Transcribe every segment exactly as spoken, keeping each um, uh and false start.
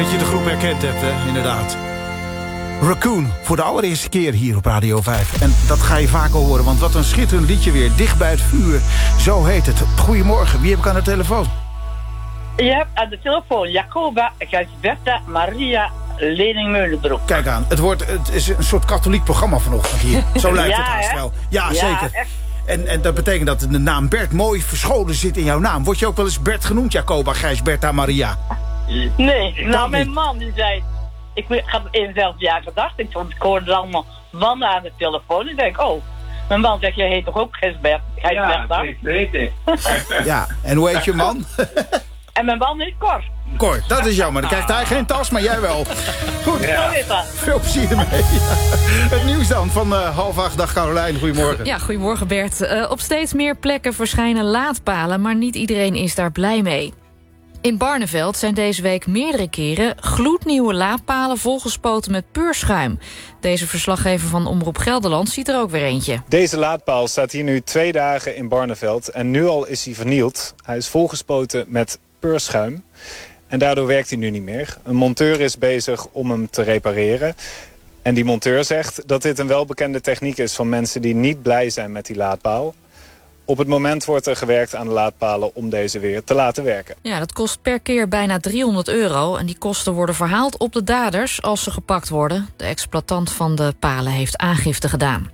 Dat je de groep herkend hebt, hè? Inderdaad. Raccoon, voor de allereerste keer hier op Radio vijf. En dat ga je vaker horen, want wat een schitterend liedje weer. Dicht bij het vuur, zo heet het. Goedemorgen, wie heb ik aan de telefoon? Je hebt aan de telefoon Jacoba, Gijsberta, Maria, Lening-Meulenbroek. Kijk aan, het, wordt, het is een soort katholiek programma vanochtend hier. Zo lijkt ja, het haast hè? wel. Ja, Ja, zeker. echt. En, en dat betekent dat de naam Bert mooi verscholen zit in jouw naam. Word je ook wel eens Bert genoemd, Jacoba, Gijsberta, Maria? Nee, nou mijn niet. man die zei, ik had eenzelfde jaar gedacht, ik, vond, ik hoorde allemaal mannen aan de telefoon. Ik denk, oh, mijn man zegt, je heet toch ook Gijsbert? Gijsberta? Ja, weet ik. Ja, en hoe heet je man? En mijn man heet Cor. Cor, dat is jammer. Dan krijgt hij geen tas, maar jij wel. Goed, Zo is dat. veel plezier ermee. Ja. Het nieuws dan van uh, half acht. Dag Carolijn, goedemorgen. Ja, goedemorgen Bert. Uh, op steeds meer plekken verschijnen laadpalen, maar niet iedereen is daar blij mee. In Barneveld zijn deze week meerdere keren gloednieuwe laadpalen volgespoten met peurschuim. Deze verslaggever van Omroep Gelderland ziet er ook weer eentje. Deze laadpaal staat hier nu twee dagen in Barneveld en nu al is hij vernield. Hij is volgespoten met peurschuim en daardoor werkt hij nu niet meer. Een monteur is bezig om hem te repareren. En die monteur zegt dat dit een welbekende techniek is van mensen die niet blij zijn met die laadpaal. Op het moment wordt er gewerkt aan de laadpalen om deze weer te laten werken. Ja, dat kost per keer bijna driehonderd euro. En die kosten worden verhaald op de daders als ze gepakt worden. De exploitant van de palen heeft aangifte gedaan.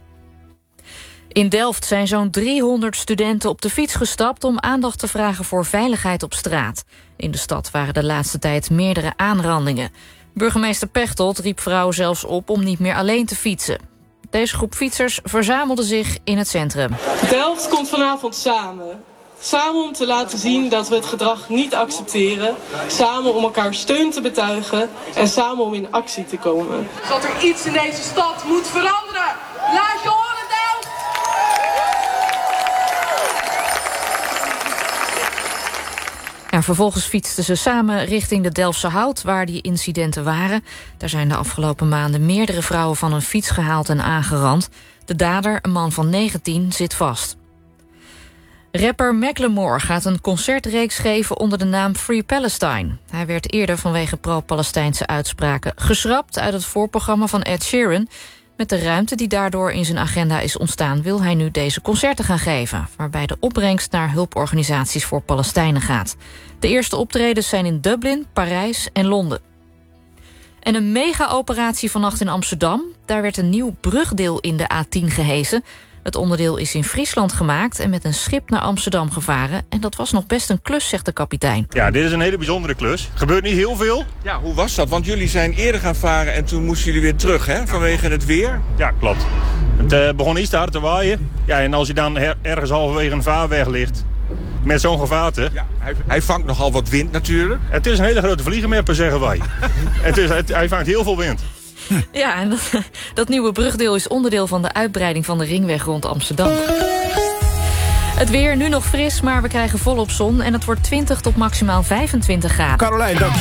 In Delft zijn zo'n driehonderd studenten op de fiets gestapt om aandacht te vragen voor veiligheid op straat. In de stad waren de laatste tijd meerdere aanrandingen. Burgemeester Pechtold riep vrouwen zelfs op om niet meer alleen te fietsen. Deze groep fietsers verzamelde zich in het centrum. Delft komt vanavond samen. Samen om te laten zien dat we het gedrag niet accepteren. Samen om elkaar steun te betuigen. En samen om in actie te komen. Dat er iets in deze stad moet veranderen. Laat je horen, Delft! Ja, vervolgens fietsten ze samen richting de Delftse Hout, waar die incidenten waren. Daar zijn de afgelopen maanden meerdere vrouwen van een fiets gehaald en aangerand. De dader, een man van negentien, zit vast. Rapper Macklemore gaat een concertreeks geven onder de naam Free Palestine. Hij werd eerder vanwege pro-Palestijnse uitspraken geschrapt uit het voorprogramma van Ed Sheeran. Met de ruimte die daardoor in zijn agenda is ontstaan, wil hij nu deze concerten gaan geven, waarbij de opbrengst naar hulporganisaties voor Palestijnen gaat. De eerste optredens zijn in Dublin, Parijs en Londen. En een mega-operatie vannacht in Amsterdam. Daar werd een nieuw brugdeel in de A tien gehesen. Het onderdeel is in Friesland gemaakt en met een schip naar Amsterdam gevaren. En dat was nog best een klus, zegt de kapitein. Ja, dit is een hele bijzondere klus. Gebeurt niet heel veel. Ja, hoe was dat? Want jullie zijn eerder gaan varen en toen moesten jullie weer terug, hè? Vanwege het weer. Ja, klopt. Het uh, begon iets te hard te waaien. Ja, en als je dan her- ergens halverwege een vaarweg ligt met zo'n gevaarte. Ja, hij, hij vangt nogal wat wind natuurlijk. Het is een hele grote vliegenmapper, zeggen wij. het is, het, hij vangt heel veel wind. Ja, en dat, dat nieuwe brugdeel is onderdeel van de uitbreiding van de ringweg rond Amsterdam. Het weer nu nog fris, maar we krijgen volop zon en het wordt twintig tot maximaal vijfentwintig graden. Carolijn, dank.